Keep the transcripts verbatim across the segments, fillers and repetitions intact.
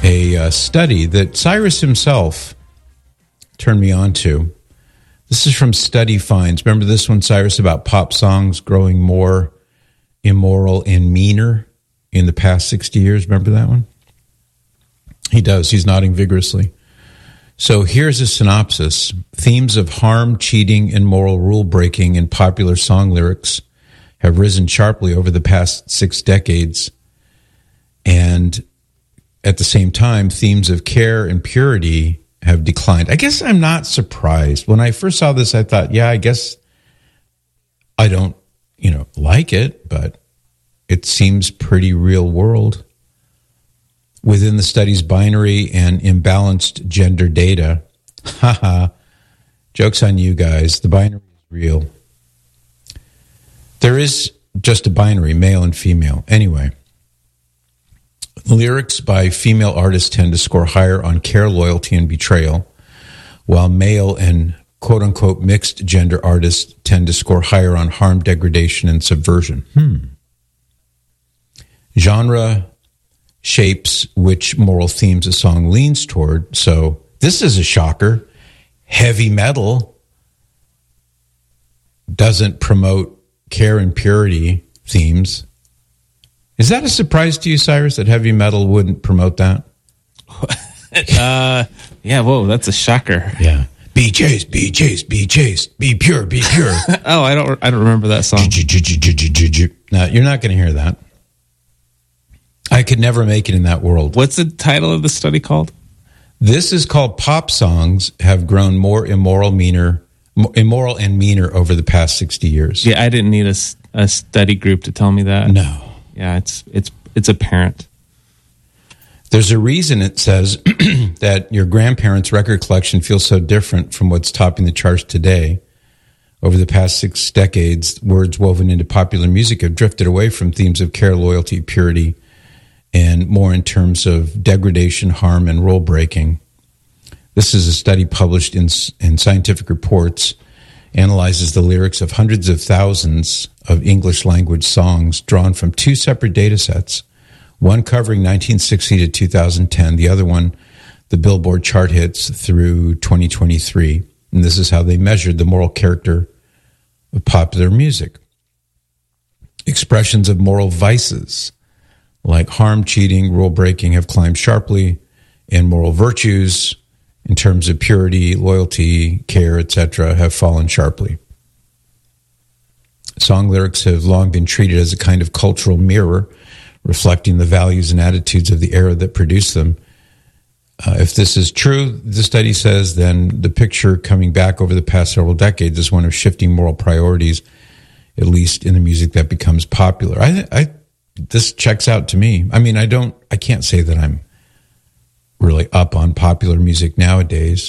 a uh, study that Cyrus himself turned me on to. This is from Study Finds. Remember this one, Cyrus, about pop songs growing more immoral and meaner in the past sixty years? Remember that one? He does. He's nodding vigorously. So here's a synopsis. Themes of harm, cheating, and moral rule-breaking in popular song lyrics have risen sharply over the past six decades. And at the same time, themes of care and purity have declined. I guess I'm not surprised. When I first saw this, I thought, yeah, I guess I don't, you know, like it, but it seems pretty real world. Within the study's binary and imbalanced gender data, haha, joke's on you guys, the binary is real. There is just a binary, male and female. Anyway, lyrics by female artists tend to score higher on care, loyalty, and betrayal, while male and quote-unquote mixed gender artists tend to score higher on harm, degradation, and subversion. Hmm. Genre shapes which moral themes a song leans toward. So this is a shocker. Heavy metal doesn't promote care and purity themes. Is that a surprise to you, Cyrus, that heavy metal wouldn't promote that? uh, yeah, whoa, that's a shocker. Yeah. Be chaste, be chaste, be chaste, be pure, be pure. Oh, I don't I don't remember that song. No, you're not going to hear that. I could never make it in that world. What's the title of the study called? This is called Pop Songs Have Grown More Immoral, Meaner, Immoral and Meaner over the past sixty years. Yeah, I didn't need a, a study group to tell me that. No. Yeah, it's it's it's apparent. There's a reason it says that your grandparents' record collection feels so different from what's topping the charts today. Over the past six decades, words woven into popular music have drifted away from themes of care, loyalty, purity, and more in terms of degradation, harm, and rule breaking. This is a study published in, in Scientific Reports, analyzes the lyrics of hundreds of thousands of English language songs drawn from two separate data sets, one covering nineteen sixty to two thousand ten, the other one, the Billboard chart hits through twenty twenty-three. And this is how they measured the moral character of popular music. Expressions of moral vices like harm, cheating, rule breaking have climbed sharply, and moral virtues in terms of purity, loyalty, care, et cetera, have fallen sharply. Song lyrics have long been treated as a kind of cultural mirror, reflecting the values and attitudes of the era that produced them. Uh, if this is true, the study says, then the picture coming back over the past several decades is one of shifting moral priorities, at least in the music that becomes popular. I, I This checks out to me. I mean, I don't, I can't say that I'm really up on popular music nowadays.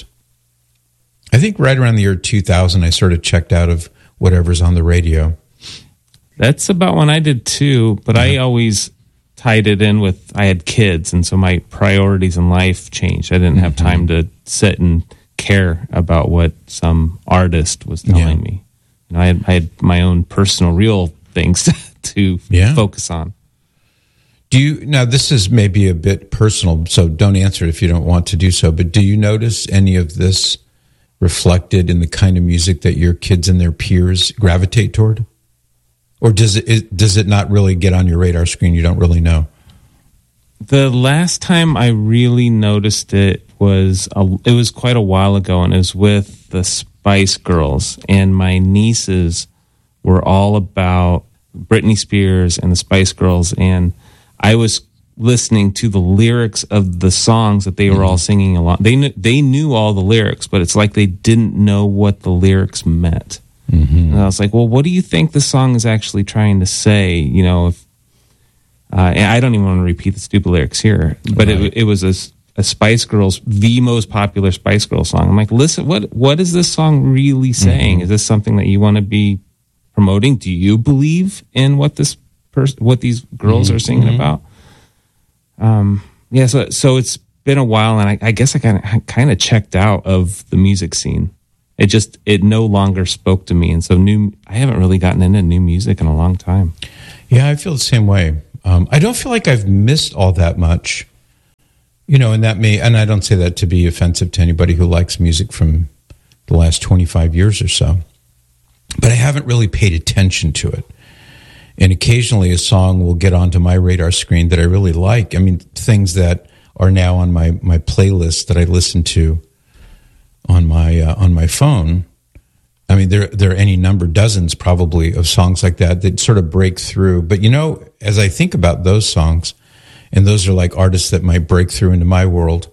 I think right around the year two thousand, I sort of checked out of whatever's on the radio. That's about when I did too, but I always tied it in with, I had kids, and so my priorities in life changed. I didn't have mm-hmm. time to sit and care about what some artist was telling yeah. me. You know, I had, I had my own personal, real things to yeah. focus on. Do you, now this is maybe a bit personal, so don't answer it if you don't want to do so, but do you notice any of this reflected in the kind of music that your kids and their peers gravitate toward? Or does it, it does it not really get on your radar screen? You don't really know? The last time I really noticed it was, a, it was quite a while ago, and it was with the Spice Girls, and my nieces were all about Britney Spears and the Spice Girls, and I was listening to the lyrics of the songs that they were mm-hmm. all singing along. They knew, they knew all the lyrics, but it's like they didn't know what the lyrics meant. Mm-hmm. And I was like, well, what do you think the song is actually trying to say? You know, if, uh, and I don't even want to repeat the stupid lyrics here, but right. it, it was a, a Spice Girls, the most popular Spice Girls song. I'm like, listen, what what is this song really saying? Mm-hmm. Is this something that you want to be promoting? Do you believe in what this pers- what these girls mm-hmm. are singing about? Um, yeah, so so it's been a while, and I, I guess I kind of kind of checked out of the music scene. It just it no longer spoke to me, and so new. I haven't really gotten into new music in a long time. Yeah, I feel the same way. Um, I don't feel like I've missed all that much You know, and that may, and I don't say that to be offensive to anybody who likes music from the last twenty-five years or so, but I haven't really paid attention to it. And occasionally a song will get onto my radar screen that I really like. I mean, things that are now on my, my playlist that I listen to on my uh, on my phone. I mean, there there are any number, dozens probably, of songs like that that sort of break through. But, you know, as I think about those songs, and those are like artists that might break through into my world,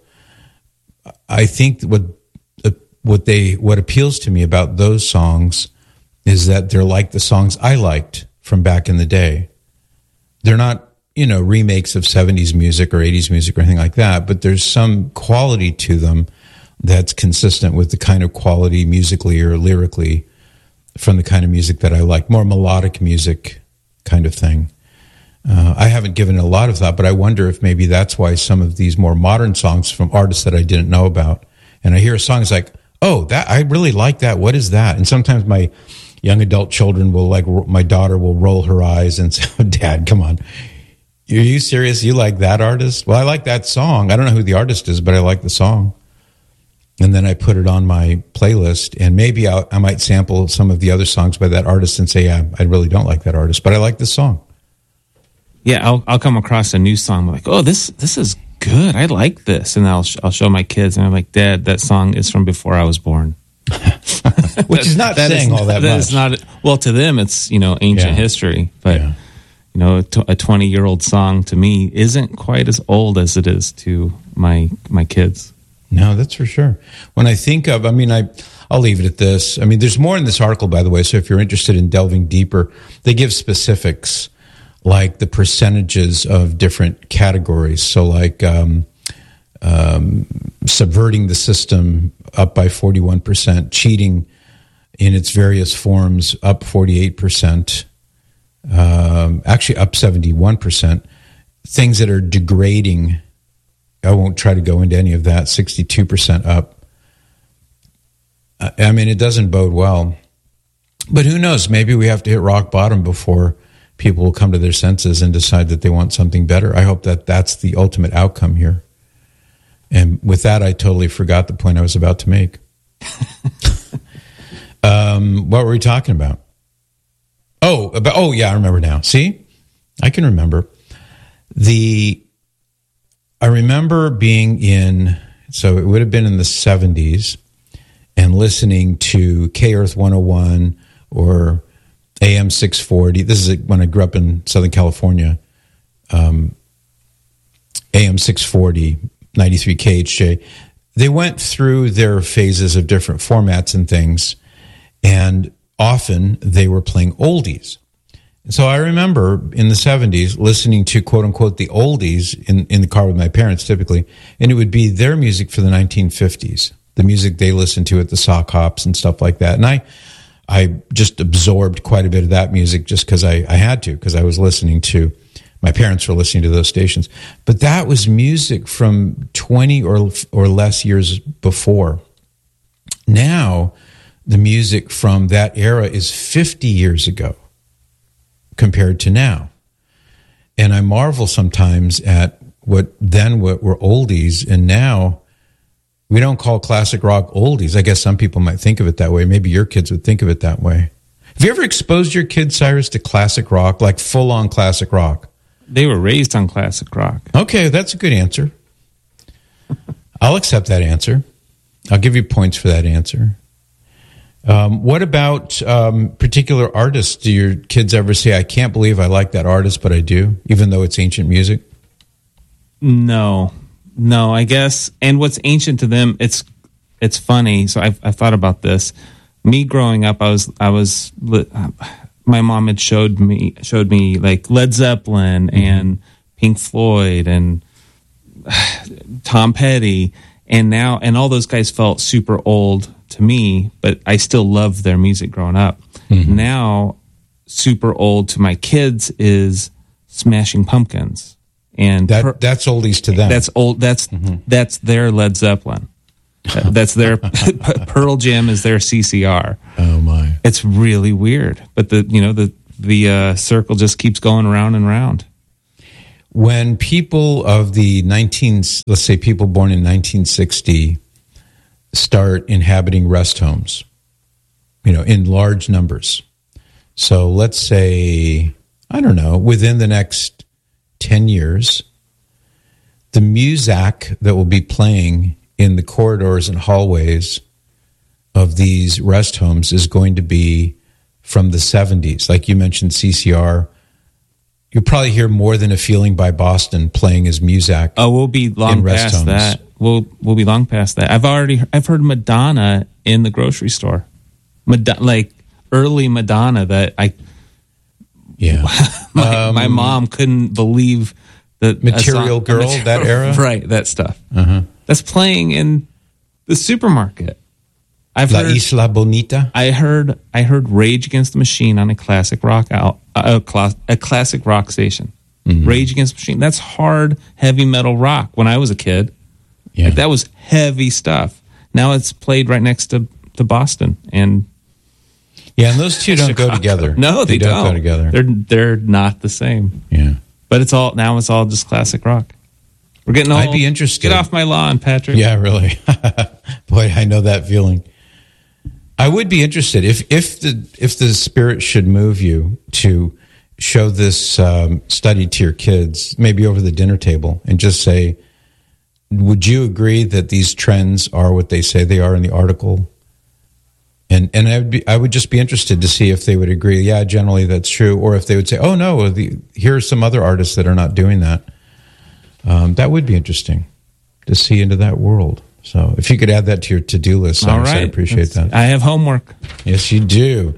I think what uh, what they what appeals to me about those songs is that they're like the songs I liked from back in the day. They're not, you know, remakes of seventies music or eighties music or anything like that, but there's some quality to them that's consistent with the kind of quality musically or lyrically from the kind of music that I like, more melodic music kind of thing. Uh, I haven't given it a lot of thought, but I wonder if maybe that's why some of these more modern songs from artists that I didn't know about, and I hear a song, it's like, oh, that I really like that. What is that? And sometimes my young adult children will, like, my daughter will roll her eyes and say, oh, Dad, come on. Are you serious? You like that artist? Well, I like that song. I don't know who the artist is, but I like the song. And then I put it on my playlist, and maybe I'll, I might sample some of the other songs by that artist and say, yeah, I really don't like that artist, but I like this song. Yeah, I'll I'll come across a new song, like, oh, this this is good. I like this, and I'll I'll show my kids, and I'm like, Dad, that song is from before I was born. Which is not that saying is, all that, that much. Is not, well, to them, it's, you know, ancient yeah. history, but yeah. you know, a twenty-year-old song to me isn't quite as old as it is to my my kids. No, that's for sure. When I think of, I mean, I, I'll leave it at this. I mean, there's more in this article, by the way, so if you're interested in delving deeper, they give specifics, like the percentages of different categories. So like um, um, subverting the system up by forty-one percent, cheating in its various forms up forty-eight percent, um, actually up seventy-one percent, things that are degrading, I won't try to go into any of that, sixty-two percent up. I mean, it doesn't bode well. But who knows? Maybe we have to hit rock bottom before people will come to their senses and decide that they want something better. I hope that that's the ultimate outcome here. And with that, I totally forgot the point I was about to make. um, what were we talking about? Oh, about, oh yeah, I remember now. See? I can remember. The... I remember being in, so it would have been in the seventies, and listening to K Earth one oh one or A M six forty. This is when I grew up in Southern California. Um, A M six forty, ninety-three K H J. They went through their phases of different formats and things, and often they were playing oldies. So I remember in the seventies listening to, quote unquote, the oldies in, in the car with my parents typically, and it would be their music for the nineteen fifties, the music they listened to at the sock hops and stuff like that. And I I just absorbed quite a bit of that music just because I, I had to, because I was listening to, my parents were listening to those stations. But that was music from twenty or or less years before. Now, the music from that era is fifty years ago compared to now. And I marvel sometimes at what then what were oldies, and now we don't call classic rock oldies. I guess some people might think of it that way. Maybe your kids would think of it that way. Have you ever exposed your kids, Cyrus, to classic rock, like full-on classic rock? They were raised on classic rock. Okay, that's a good answer. I'll accept that answer. I'll give you points for that answer. Um, what about um, particular artists? Do your kids ever say, I can't believe I like that artist, but I do, even though it's ancient music? No. No, I guess. And what's ancient to them, it's it's funny. So I've, I've thought about this. Me growing up, I was, I was uh, my mom had showed me, showed me like Led Zeppelin and Pink Floyd and uh, Tom Petty. And now, and all those guys felt super old to me, but I still loved their music growing up. Mm-hmm. Now, super old to my kids is Smashing Pumpkins, and that per, that's oldies to them. That's old. That's mm-hmm. that's their Led Zeppelin. That's their Pearl Jam is their C C R. Oh my! It's really weird, but the you know the the uh, circle just keeps going around and round. when people of the nineteen, let's say people born in nineteen sixty, start inhabiting rest homes, you know, in large numbers. So let's say, I don't know, within the next ten years, the music that will be playing in the corridors and hallways of these rest homes is going to be from the seventies. Like you mentioned, C C R. You'll probably hear More Than a Feeling by Boston playing as music. Oh, we'll be long past homes. that. We'll we'll be long past that. I've already I've heard Madonna in the grocery store, Madonna, like early Madonna. That I yeah, my, um, my mom couldn't believe that Material song, Girl material, that era, right? That stuff. Uh-huh. That's playing in the supermarket. I've La heard, Isla Bonita. I heard I heard Rage Against the Machine on a classic rock out a, cl- a classic rock station. Mm-hmm. Rage Against the Machine. That's hard heavy metal rock. When I was a kid, yeah. like, that was heavy stuff. Now it's played right next to, to Boston and yeah, and those two don't Chicago. go together. No, they, they don't, don't go together. They're they're not the same. Yeah, but it's all now. It's all just classic rock. We're getting old. I'd be interested. Get off my lawn, Patrick. Yeah, really. Boy, I know that feeling. I would be interested if if the if the Spirit should move you to show this um, study to your kids, maybe over the dinner table, and just say, would you agree that these trends are what they say they are in the article? And and I would be, I would just be interested to see if they would agree. Yeah, generally that's true, or if they would say, oh no, the, here are some other artists that are not doing that. Um, that would be interesting to see into that world. So if you could add that to your to-do list, All right. I'd appreciate That's, that. I have homework. Yes, you do.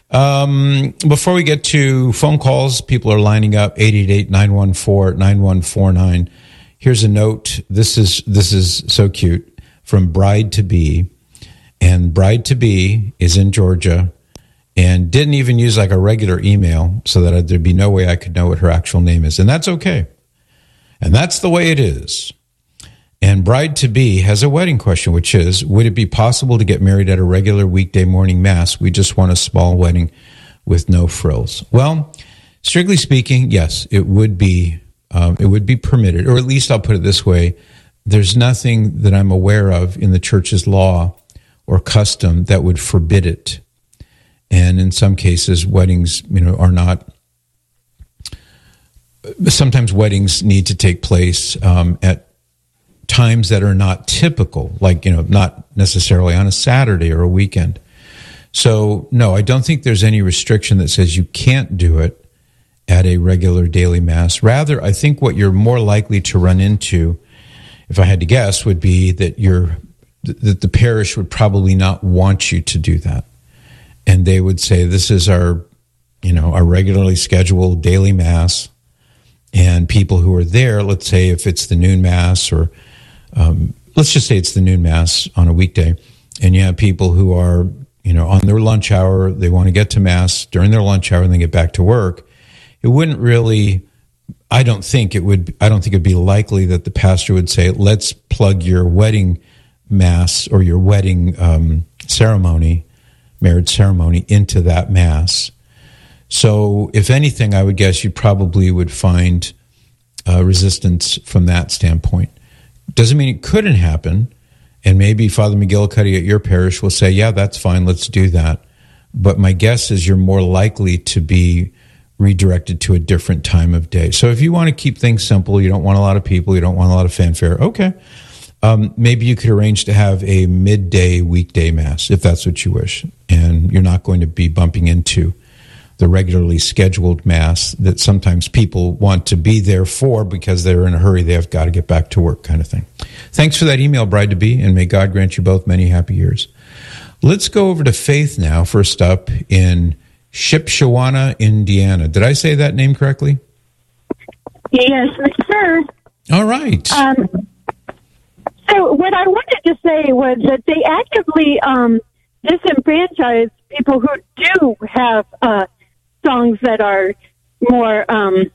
Um, before we get to phone calls, people are lining up, eight eight eight, nine one four, nine one four nine. Here's a note. This is this is so cute from Bride-to-Be. And Bride-to-Be is in Georgia and didn't even use like a regular email so that there'd be no way I could know what her actual name is. And that's okay. And that's the way it is. And Bride-to-Be has a wedding question, which is, would it be possible to get married at a regular weekday morning mass? We just want a small wedding with no frills. Well, strictly speaking, yes, it would be um, it would be permitted, or at least I'll put it this way. There's nothing that I'm aware of in the church's law or custom that would forbid it. And in some cases, weddings, you know, are not, sometimes weddings need to take place um, at times that are not typical, like, you know, not necessarily on a Saturday or a weekend. So, no, I don't think there's any restriction that says you can't do it at a regular daily mass. Rather, I think what you're more likely to run into, if I had to guess, would be that you're, that the parish would probably not want you to do that. And they would say, this is our, you know, our regularly scheduled daily mass. And people who are there, let's say if it's the noon mass or Um, let's just say it's the noon mass on a weekday, and you have people who are, you know, on their lunch hour, they want to get to mass during their lunch hour and then get back to work. It wouldn't really, I don't think it would, I don't think it'd be likely that the pastor would say, let's plug your wedding mass or your wedding um, ceremony, marriage ceremony into that mass. So if anything, I would guess you probably would find uh, resistance from that standpoint. Doesn't mean it couldn't happen, and maybe Father McGillicuddy at your parish will say, yeah, that's fine, let's do that. But my guess is you're more likely to be redirected to a different time of day. So if you want to keep things simple, you don't want a lot of people, you don't want a lot of fanfare, okay. Um, maybe you could arrange to have a midday weekday mass, if that's what you wish, and you're not going to be bumping into the regularly scheduled mass that sometimes people want to be there for because they're in a hurry. They have got to get back to work kind of thing. Thanks for that email, Bride-to-Be, and may God grant you both many happy years. Let's go over to Faith now, first up in Shipshewana, Indiana. Did I say that name correctly? Yes, sir. All right. Um, so what I wanted to say was that they actively um, disenfranchise people who do have uh, songs that are more um,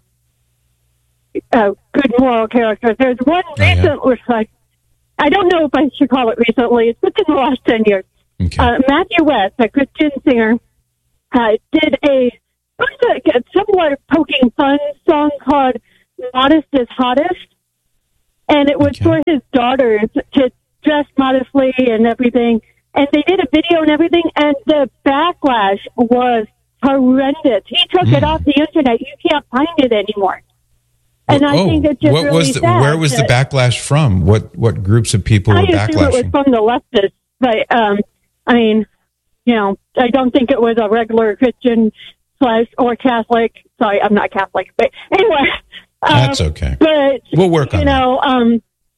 uh, good moral character. There's one oh, yeah. recent, which I, I don't know if I should call it recently. It's within the last ten years. Okay. Uh, Matthew West, a Christian singer, uh, did a, it was a somewhat poking fun song called Modest is Hottest, and it was Okay. for his daughters to dress modestly and everything. And they did a video and everything, and the backlash was horrendous. He took it Mm. off the internet. You can't find it anymore. And I oh, think it's just what really was the, sad. where was the that- backlash from? What what groups of people I were assume it was backlashing? from the leftists, but um, I mean, you know, I don't think it was a regular Christian slash or Catholic. Sorry, I'm not Catholic, but anyway. Um, That's okay. But We'll work on you know, um,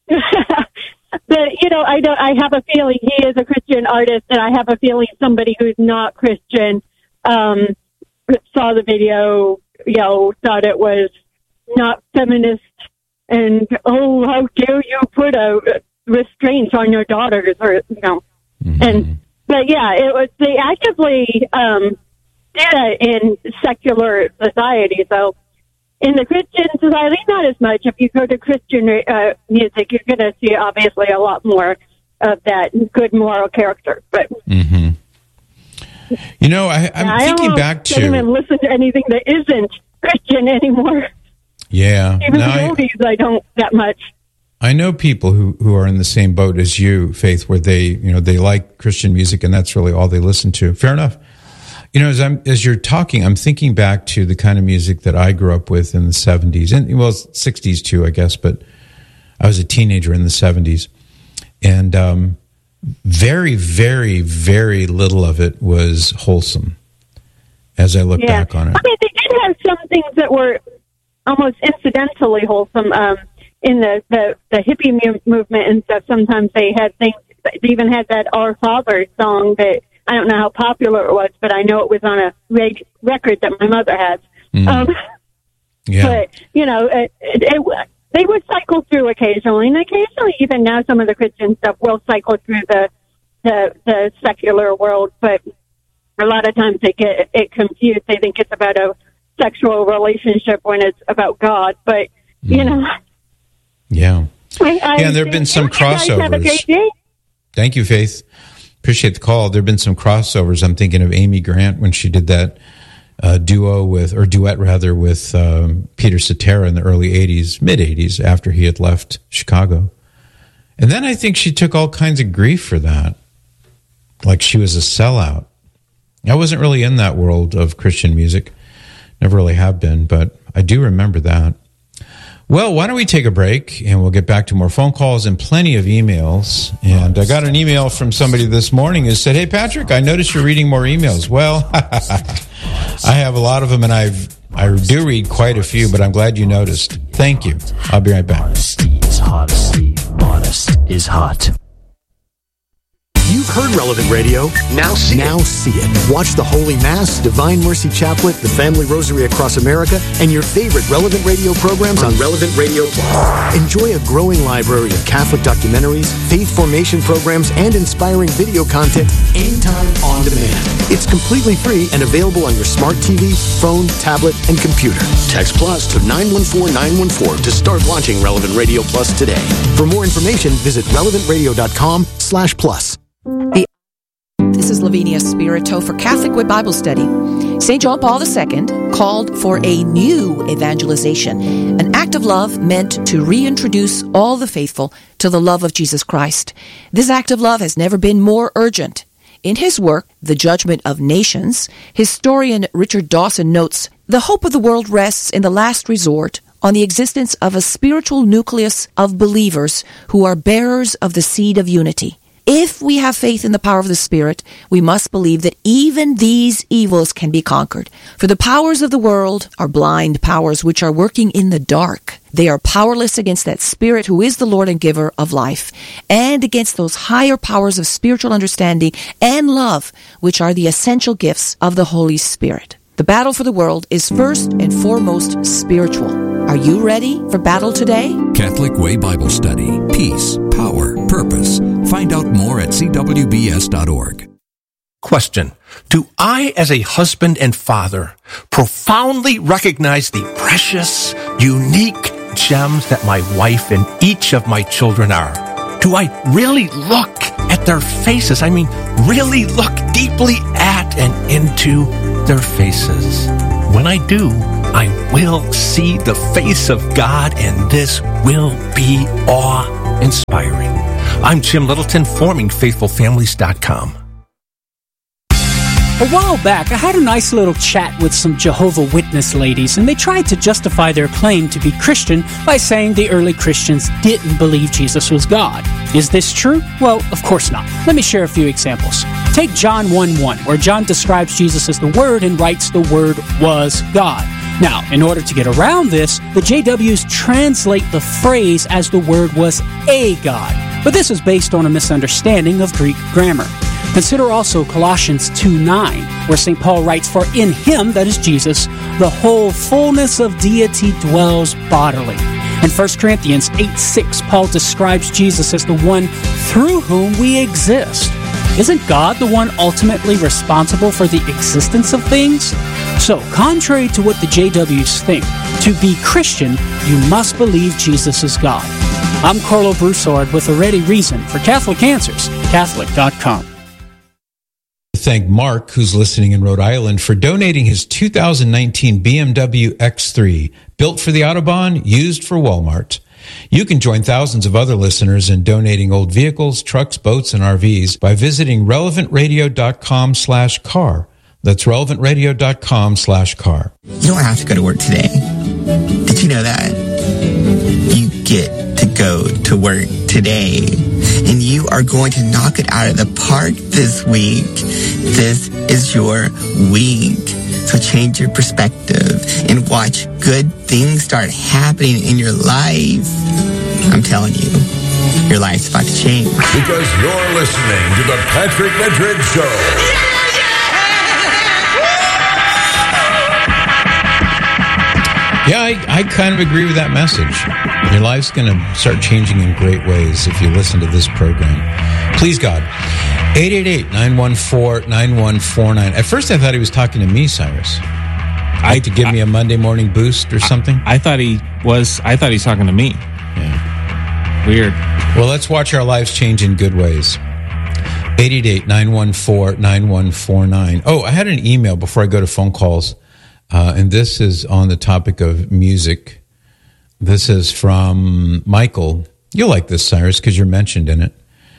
but you know, I don't. I have a feeling he is a Christian artist, and I have a feeling somebody who's not Christian um, saw the video, you know, thought it was not feminist, and oh, how dare you put a restraint on your daughters, or you know, Mhm. and but yeah, it was they actively um, did it in secular society, so. In the Christian society, not as much. If you go to Christian uh, music, you're going to see obviously a lot more of that good moral character. But Mhm. You know, I, I'm I thinking don't back don't even to listen to anything that isn't Christian anymore. yeah. Even Now the I- oldies, I don't that much. I know people who, who are in the same boat as you, Faith, where they, you know, they like Christian music and that's really all they listen to. Fair enough. You know, as I'm, as you're talking, I'm thinking back to the kind of music that I grew up with in the seventies and well, sixties too, I guess, but I was a teenager in the seventies and, um, very, very, very little of it was wholesome as I look Yeah. back on it. I mean, they did have some things that were almost incidentally wholesome. Um, in the, the, the hippie mu- movement and stuff, sometimes they had things, they even had that Our Father song that, I don't know how popular it was, but I know it was on a reg- record that my mother had. Mm. Um, Yeah. But, you know, it, it, it, they would cycle through occasionally, and occasionally even now some of the Christian stuff will cycle through the, the, the secular world, but a lot of times they get it confused. They think it's about a sexual relationship when it's about God, but, you Mm. know. Yeah. I, I Yeah, and there have been some you guys have a crossovers. great day. Thank you, Faith. Appreciate the call. There have been some crossovers. I'm thinking of Amy Grant when she did that uh, duo with, or duet rather, with um, Peter Cetera in the early eighties, mid eighties, after he had left Chicago. And then I think she took all kinds of grief for that. Like she was a sellout. I wasn't really in that world of Christian music. Never really have been, but I do remember that. Well, why don't we take a break and we'll get back to more phone calls and plenty of emails. And I got an email from somebody this morning who said, "Hey, Patrick, I noticed you're reading more emails." Well, I have a lot of them and I've, I do read quite a few, but I'm glad you noticed. Thank you. I'll be right back. Honesty is hot, Steve. Modest is hot. You've heard Relevant Radio. Now see now it. see it. Watch the Holy Mass, Divine Mercy Chaplet, the Family Rosary Across America, and your favorite Relevant Radio programs on Relevant Radio Plus. Enjoy a growing library of Catholic documentaries, faith formation programs, and inspiring video content anytime on demand. It's completely free and available on your smart T V, phone, tablet, and computer. Text Plus to nine one four nine one four to start watching Relevant Radio Plus today. For more information, visit relevant radio dot com slash plus. This is Lavinia Spirito for Catholic Way Bible Study. Saint John Paul the Second called for a new evangelization, an act of love meant to reintroduce all the faithful to the love of Jesus Christ. This act of love has never been more urgent. In his work, The Judgment of Nations, historian Richard Dawson notes, "The hope of the world rests in the last resort on the existence of a spiritual nucleus of believers who are bearers of the seed of unity. If we have faith in the power of the Spirit, we must believe that even these evils can be conquered. For the powers of the world are blind powers which are working in the dark. They are powerless against that Spirit who is the Lord and giver of life, and against those higher powers of spiritual understanding and love, which are the essential gifts of the Holy Spirit. The battle for the world is first and foremost spiritual. Are you ready for battle today?" Catholic Way Bible Study. Peace, power, purpose. Find out more at c w b s dot org. Question. Do I, as a husband and father, profoundly recognize the precious, unique gems that my wife and each of my children are? Do I really look at their faces? I mean, really look deeply at and into their faces. When I do, I will see the face of God, and this will be awe-inspiring. I'm Jim Littleton, forming faithful families dot com. A while back, I had a nice little chat with some Jehovah's Witness ladies, and they tried to justify their claim to be Christian by saying the early Christians didn't believe Jesus was God. Is this true? Well, of course not. Let me share a few examples. Take John one one, where John describes Jesus as the Word and writes the Word was God. Now, in order to get around this, the J Ws translate the phrase as the Word was a God. But this is based on a misunderstanding of Greek grammar. Consider also Colossians two nine, where Saint Paul writes, "For in him," that is Jesus, "the whole fullness of deity dwells bodily." In First Corinthians eight six, Paul describes Jesus as the one through whom we exist. Isn't God the one ultimately responsible for the existence of things? So, contrary to what the J Ws think, to be Christian, you must believe Jesus is God. I'm Carlo Broussard with A Ready Reason for Catholic Answers, Catholic dot com. Thank Mark, who's listening in Rhode Island, for donating his two thousand nineteen B M W X three, built for the Autobahn, used for Walmart. You can join thousands of other listeners in donating old vehicles, trucks, boats, and R Vs by visiting relevant radio dot com slash car. That's relevant radio dot com slash car. You don't have to go to work today. Did you know that? You get to go to work today. And you are going to knock it out of the park this week. This is your week. So change your perspective and watch good things start happening in your life. I'm telling you, your life's about to change. Because you're listening to the Patrick Madrid Show. Yeah, I, I kind of agree with that message. Your life's going to start changing in great ways if you listen to this program. Please, God. eight eight eight, nine one four, nine one four nine. At first, I thought he was talking to me, Cyrus. Like to give I, me a Monday morning boost or something? I, I thought he was, I thought he's talking to me. Yeah. Weird. Well, let's watch our lives change in good ways. eight eight eight, nine one four, nine one four nine. Oh, I had an email before I go to phone calls. Uh, and this is on the topic of music. This is from Michael. You'll like this, Cyrus, because you're mentioned in it.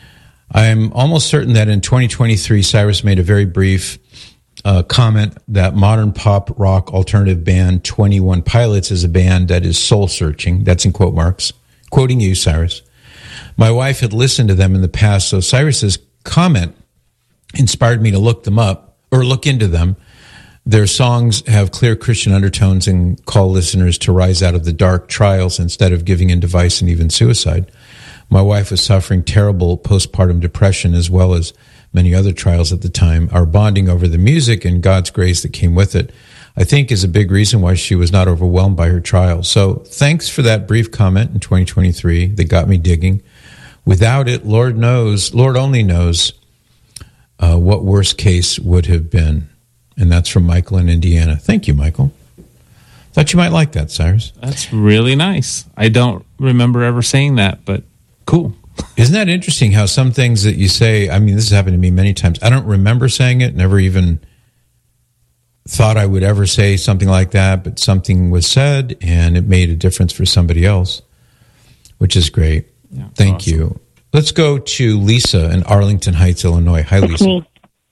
I'm almost certain that in twenty twenty-three, Cyrus made a very brief uh, comment that modern pop rock alternative band twenty-one Pilots is a band that is soul-searching. That's in quote marks. Quoting you, Cyrus. My wife had listened to them in the past, so Cyrus's comment inspired me to look them up, or look into them. Their songs have clear Christian undertones and call listeners to rise out of the dark trials instead of giving in to vice and even suicide. My wife was suffering terrible postpartum depression as well as many other trials at the time. Our bonding over the music and God's grace that came with it, I think, is a big reason why she was not overwhelmed by her trials. So thanks for that brief comment in twenty twenty-three that got me digging. Without it, Lord knows, Lord only knows uh, what worst case would have been. And that's from Michael in Indiana. Thank you, Michael. Thought you might like that, Cyrus. That's really nice. I don't remember ever saying that, but cool. Isn't that interesting how some things that you say, I mean, this has happened to me many times. I don't remember saying it, never even thought I would ever say something like that, but something was said and it made a difference for somebody else, which is great. Yeah, Thank awesome. you. Let's go to Lisa in Arlington Heights, Illinois. Hi, Lisa. It's me.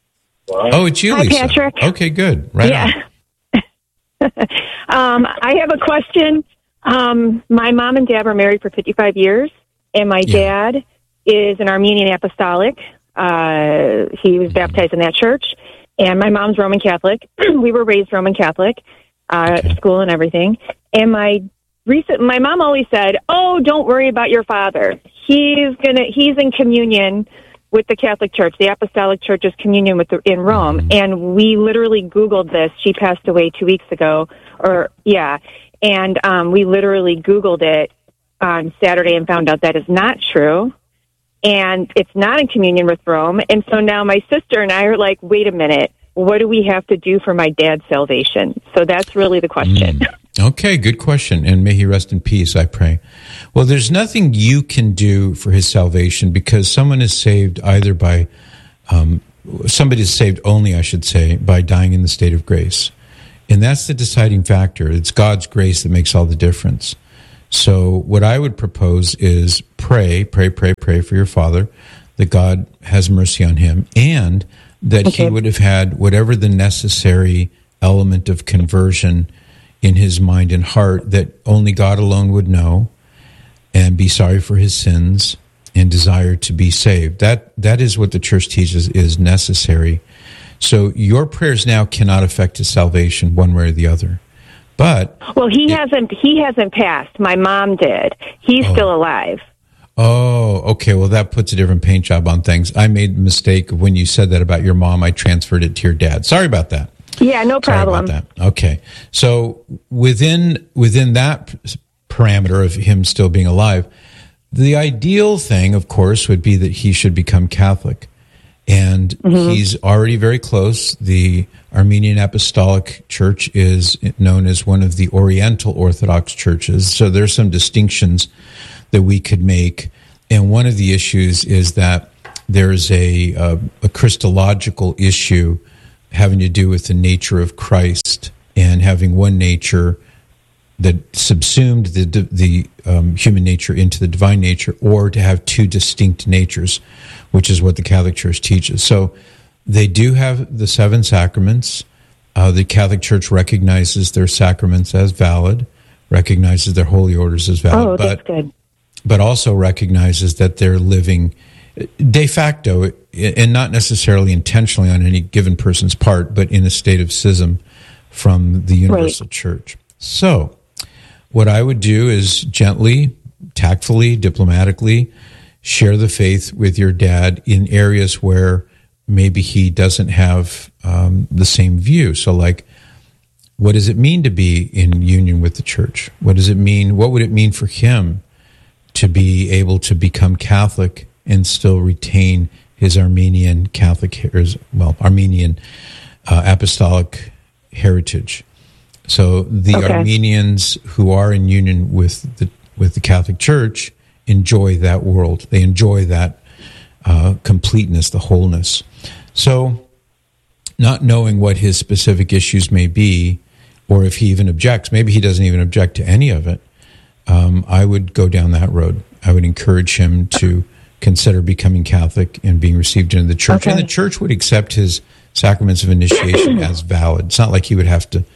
Oh, it's you, Hi, Lisa. Patrick. Okay, good. Right yeah. on. um, I have a question. Um, my mom and dad were married for fifty-five years, and my yeah. dad is an Armenian Apostolic. Uh, he was mm-hmm. baptized in that church, and my mom's Roman Catholic. We were raised Roman Catholic, uh, okay. school and everything. And my recent, my mom always said, "Oh, don't worry about your father. He's gonna, he's in communion with the Catholic Church. The Apostolic Church is communion with the, in Rome." Mm-hmm. And we literally Googled this. She passed away two weeks ago, or yeah. And um, we literally Googled it on Saturday and found out that is not true. And it's not in communion with Rome. And so now my sister and I are like, wait a minute, what do we have to do for my dad's salvation? So that's really the question. Mm. Okay, good question. And may he rest in peace, I pray. Well, there's nothing you can do for his salvation because someone is saved either by, um, somebody is saved only, I should say, by dying in the state of grace. And that's the deciding factor. It's God's grace that makes all the difference. So what I would propose is pray, pray, pray, pray for your father, that God has mercy on him, and that okay. he would have had whatever the necessary element of conversion in his mind and heart that only God alone would know, and be sorry for his sins and desire to be saved. That that is what the church teaches is necessary. So your prayers now cannot affect his salvation one way or the other. But well, he it, hasn't he hasn't passed. My mom did. He's oh. still alive. Oh, okay. Well, that puts a different paint job on things. I made a mistake when you said that about your mom. I transferred it to your dad. Sorry about that. Yeah, no problem. Sorry about that. Okay. So within within that parameter of him still being alive, the ideal thing, of course, would be that he should become Catholic. And mm-hmm. he's already very close. The Armenian Apostolic Church is known as one of the Oriental Orthodox churches. So there's some distinctions that we could make. And one of the issues is that there's a, a, a Christological issue having to do with the nature of Christ and having one nature that subsumed the the um, human nature into the divine nature, or to have two distinct natures, which is what the Catholic Church teaches. So they do have the seven sacraments. Uh, the Catholic Church recognizes their sacraments as valid, recognizes their holy orders as valid, oh, that's but good. but also recognizes that they're living de facto, and not necessarily intentionally on any given person's part, but in a state of schism from the universal right. church. So what I would do is gently, tactfully, diplomatically share the faith with your dad in areas where maybe he doesn't have um, the same view. So like, what does it mean to be in union with the church? What does it mean? What would it mean for him to be able to become Catholic and still retain his Armenian Catholic, well, Armenian uh, apostolic heritage? So the okay. Armenians who are in union with the with the Catholic Church enjoy that world. They enjoy that uh, completeness, the wholeness. So not knowing what his specific issues may be, or if he even objects, maybe he doesn't even object to any of it, um, I would go down that road. I would encourage him to consider becoming Catholic and being received into the church. Okay. And the church would accept his sacraments of initiation as valid. It's not like he would have to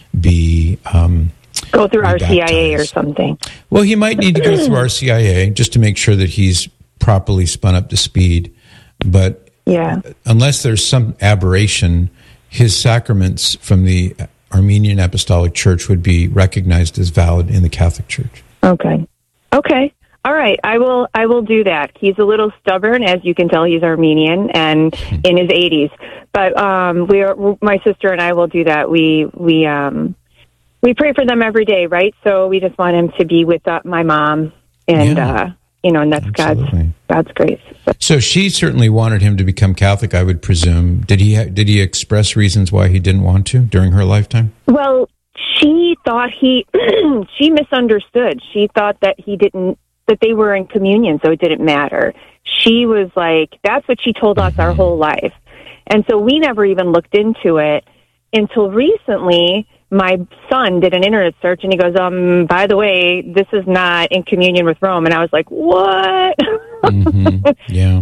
be um, go through R C I A or something. Well, he might need to go through R C I A just to make sure that he's properly spun up to speed. But yeah. unless there's some aberration, his sacraments from the Armenian Apostolic Church would be recognized as valid in the Catholic Church. Okay. Okay. All right. I will. I will do that. He's a little stubborn, as you can tell. He's Armenian and in his eighties. But um, we are. My sister and I will do that. We we um, we pray for them every day, right? So we just want him to be with uh, my mom, and yeah. uh, you know, and that's Absolutely. God's God's grace. So she certainly wanted him to become Catholic, I would presume. Did he ha- did he express reasons why he didn't want to during her lifetime? Well, she thought he she misunderstood. She thought that he didn't. that they were in communion, so it didn't matter. She was like, that's what she told us our whole life. And so we never even looked into it until recently. My son did an internet search, and he goes, um, by the way, this is not in communion with Rome. And I was like, what? Mm-hmm. Yeah.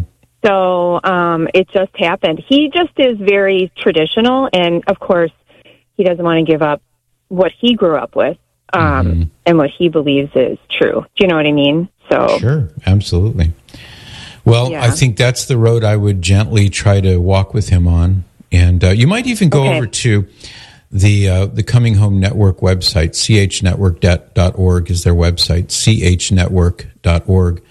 So um, it just happened. He just is very traditional, and of course, he doesn't want to give up what he grew up with. Um, mm-hmm. and what he believes is true. Do you know what I mean? So sure, absolutely. Well, yeah. I think that's the road I would gently try to walk with him on. And uh, you might even go okay. over to the uh, the Coming Home Network website. c h network dot org is their website, c h network dot org.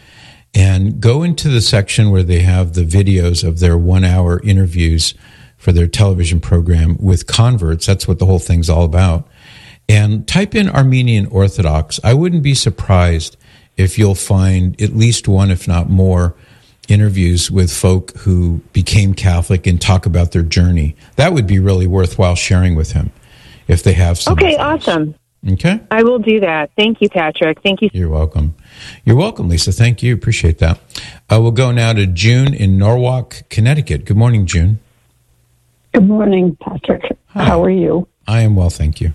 And go into the section where they have the videos of their one-hour interviews for their television program with converts. That's what the whole thing's all about. And type in Armenian Orthodox. I wouldn't be surprised if you'll find at least one, if not more, interviews with folk who became Catholic and talk about their journey. That would be really worthwhile sharing with him if they have some. Okay, awesome. Okay. I will do that. Thank you, Patrick. Thank you. You're welcome. You're welcome, Lisa. Thank you. Appreciate that. Uh, we'll go now to June in Norwalk, Connecticut. Good morning, June. Good morning, Patrick. Hi. How are you? I am well, thank you.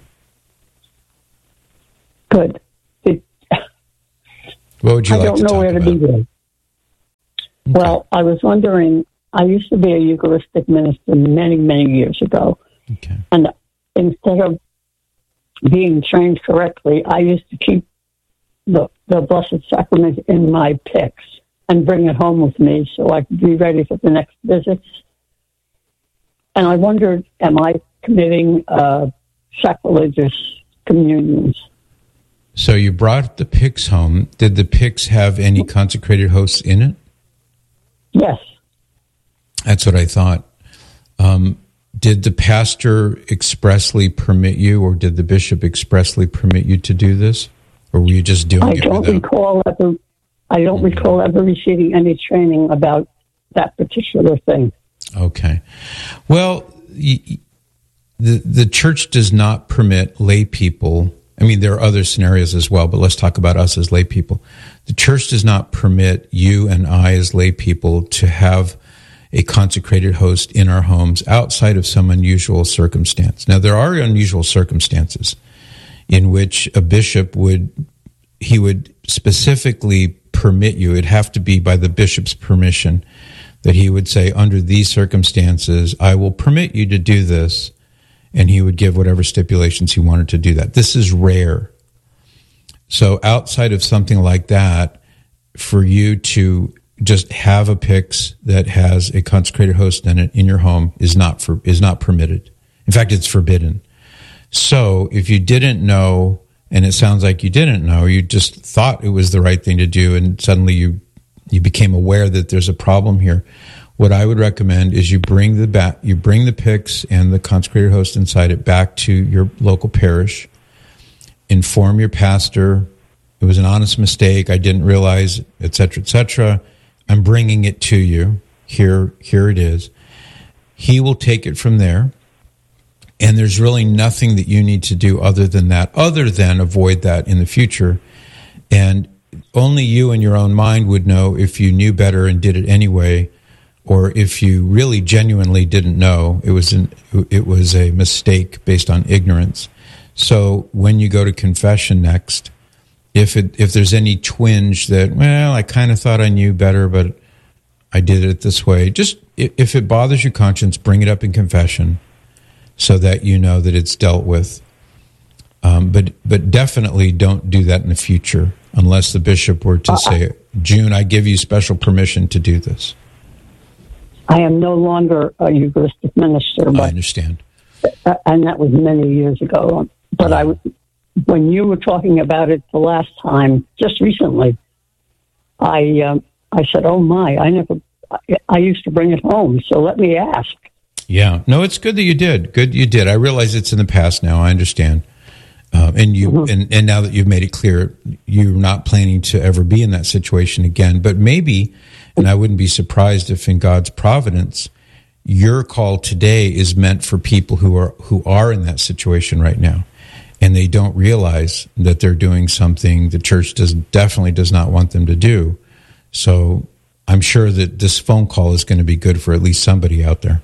Good. It, what would you I like don't to know talk where to about? begin. Okay. Well, I was wondering, I used to be a Eucharistic minister many, many years ago. Okay. And instead of being trained correctly, I used to keep the, the Blessed Sacrament in my picks and bring it home with me so I could be ready for the next visits. And I wondered, am I committing uh, sacrilegious communions? So you brought the pyx home. Did the pyx have any consecrated hosts in it? Yes. That's what I thought. Um, did the pastor expressly permit you, or did the bishop expressly permit you to do this? Or were you just doing I it don't without? recall ever, I don't Mm-hmm. recall ever receiving any training about that particular thing. Okay. Well, y- y- the the church does not permit lay people. I mean, there are other scenarios as well, but let's talk about us as lay people. The church does not permit you and I as lay people to have a consecrated host in our homes outside of some unusual circumstance. Now, there are unusual circumstances in which a bishop would, he would specifically permit you. It'd have to be by the bishop's permission that he would say, under these circumstances, I will permit you to do this. And he would give whatever stipulations he wanted to do that. This is rare. So outside of something like that, for you to just have a pyx that has a consecrated host in it in your home is not for, is not permitted. In fact, it's forbidden. So if you didn't know, and it sounds like you didn't know, you just thought it was the right thing to do, and suddenly you you became aware that there's a problem here. What I would recommend is you bring the back, you bring the pyx and the consecrated host inside it back to your local parish. Inform your pastor. It was an honest mistake. I didn't realize, et cetera, et cetera. I'm bringing it to you. Here, here it is. He will take it from there. And there's really nothing that you need to do other than that, other than avoid that in the future. And only you in your own mind would know if you knew better and did it anyway, or if you really genuinely didn't know, it was an, it was a mistake based on ignorance. So when you go to confession next, if it if there's any twinge that, well, I kind of thought I knew better, but I did it this way, just if it bothers your conscience, bring it up in confession so that you know that it's dealt with. Um, but but definitely don't do that in the future unless the bishop were to say, June, I give you special permission to do this. I am no longer a Eucharistic minister. But, I understand. And that was many years ago. But I, when you were talking about it the last time, just recently, I um, I said, oh my, I never, I, I used to bring it home, so let me ask. Yeah. No, it's good that you did. Good you did. I realize it's in the past now. I understand. Uh, and you mm-hmm. and, and now that you've made it clear, you're not planning to ever be in that situation again. But maybe, and I wouldn't be surprised if in God's providence, your call today is meant for people who are who are in that situation right now. And they don't realize that they're doing something the church does definitely does not want them to do. So I'm sure that this phone call is going to be good for at least somebody out there.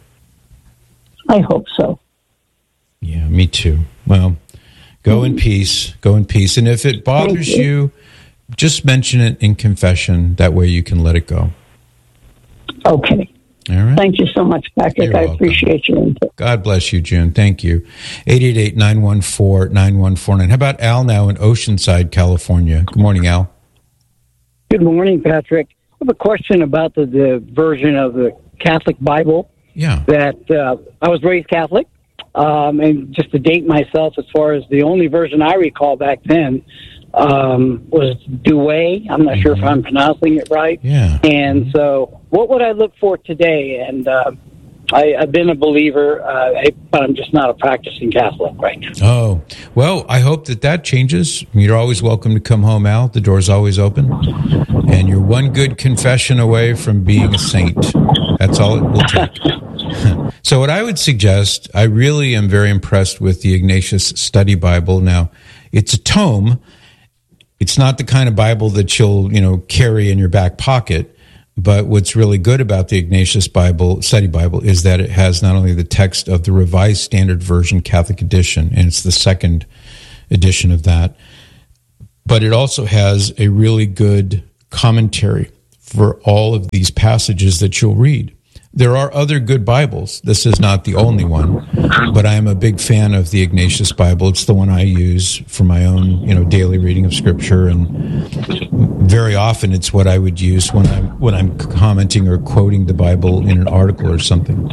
I hope so. Yeah, me too. Well, go mm-hmm. in peace. Go in peace. And if it bothers you. you, just mention it in confession. That way you can let it go. Okay. All right. Thank you so much, Patrick. You're I welcome. appreciate your input. God bless you, June. Thank you. eight eight eight, nine one four, nine one four nine. How about Al now in Oceanside, California? Good morning, Al. Good morning, Patrick. I have a question about the, the version of the Catholic Bible. Yeah. That uh, I was raised Catholic, um, and just to date myself, as far as the only version I recall back then um, was Douay. I'm not mm-hmm. sure if I'm pronouncing it right. Yeah. And so, what would I look for today? And uh, I, I've been a believer, uh, I, but I'm just not a practicing Catholic right now. Oh, well, I hope that that changes. You're always welcome to come home, Al. The door's always open. And you're one good confession away from being a saint. That's all it will take. So what I would suggest, I really am very impressed with the Ignatius Study Bible. Now, it's a tome. It's not the kind of Bible that you'll, you know, carry in your back pocket. But what's really good about the Ignatius Bible, Study Bible, is that it has not only the text of the Revised Standard Version Catholic Edition, and it's the second edition of that, but it also has a really good commentary for all of these passages that you'll read. There are other good Bibles. This is not the only one, but I am a big fan of the Ignatius Bible. It's the one I use for my own, you know, daily reading of Scripture, and very often it's what I would use when I'm when I'm commenting or quoting the Bible in an article or something.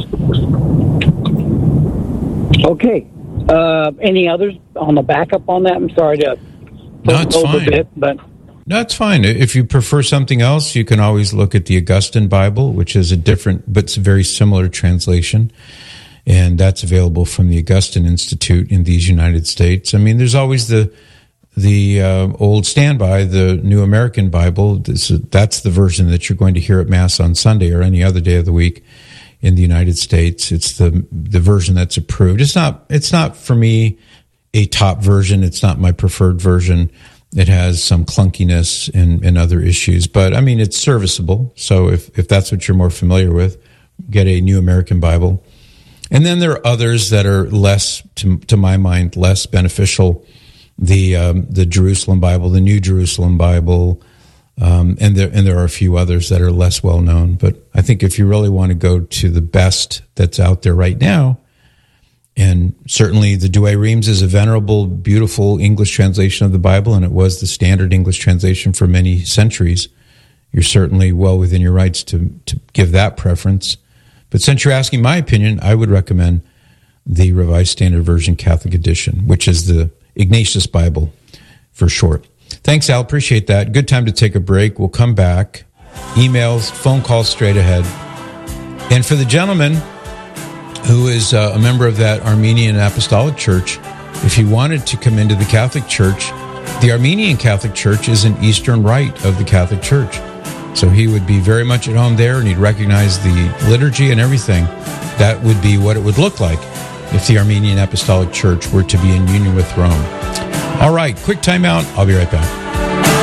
Okay. Uh, any others on the backup on that? I'm sorry to no, it's fine. a bit, but. No, it's fine. If you prefer something else, you can always look at the Augustine Bible, which is a different but it's a very similar translation. And that's available from the Augustine Institute in these United States. I mean, there's always the the uh, old standby, the New American Bible. This, that's the version that you're going to hear at Mass on Sunday or any other day of the week in the United States. It's the the version that's approved. It's not it's not for me a top version. It's not my preferred version. It has some clunkiness and, and other issues, but I mean, it's serviceable. So if, if that's what you're more familiar with, get a New American Bible. And then there are others that are less, to, to my mind, less beneficial. The um, the Jerusalem Bible, the New Jerusalem Bible, um, and there and there are a few others that are less well known. But I think if you really want to go to the best that's out there right now, and certainly the Douay Rheims is a venerable, beautiful English translation of the Bible, and it was the standard English translation for many centuries. You're certainly well within your rights to, to give that preference. But since you're asking my opinion, I would recommend the Revised Standard Version Catholic Edition, which is the Ignatius Bible for short. Thanks, Al. Appreciate that. Good time to take a break. We'll come back. Emails, phone calls straight ahead. And for the gentleman who is uh, a member of that Armenian Apostolic Church, if he wanted to come into the Catholic Church, the Armenian Catholic Church is an Eastern Rite of the Catholic Church. So he would be very much at home there, and he'd recognize the liturgy and everything. That would be what it would look like if the Armenian Apostolic Church were to be in union with Rome. All right, quick timeout. I'll be right back.